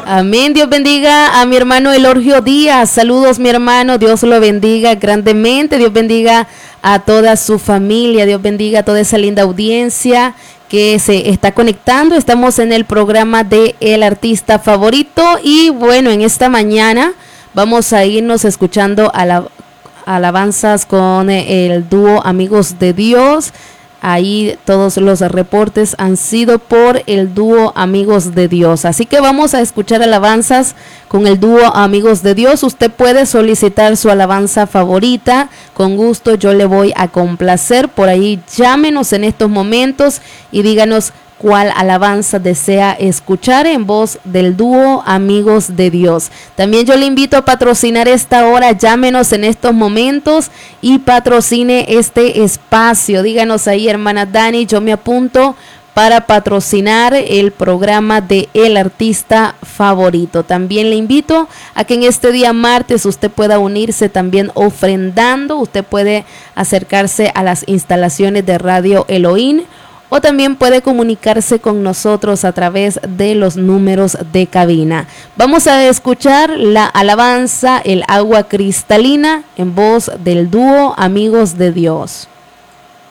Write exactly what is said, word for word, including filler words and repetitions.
Amén. Dios bendiga a mi hermano Elorgio Díaz. Saludos, mi hermano. Dios lo bendiga grandemente. Dios bendiga a toda su familia. Dios bendiga a toda esa linda audiencia que se está conectando. Estamos en el programa de El Artista Favorito. Y bueno, en esta mañana vamos a irnos escuchando a la, alabanzas con el dúo Amigos de Dios. Ahí todos los reportes han sido por el dúo Amigos de Dios. Así que vamos a escuchar alabanzas con el dúo Amigos de Dios. Usted puede solicitar su alabanza favorita. Con gusto yo le voy a complacer. Por ahí llámenos en estos momentos y díganos cuál alabanza desea escuchar en voz del dúo Amigos de Dios. También yo le invito a patrocinar esta hora. Llámenos en estos momentos y patrocine este espacio. Díganos ahí, hermana Dani, yo me apunto para patrocinar el programa de El Artista Favorito. También le invito a que en este día martes usted pueda unirse también ofrendando. Usted puede acercarse a las instalaciones de Radio Elohim, o también puede comunicarse con nosotros a través de los números de cabina. Vamos a escuchar la alabanza El Agua Cristalina en voz del dúo Amigos de Dios.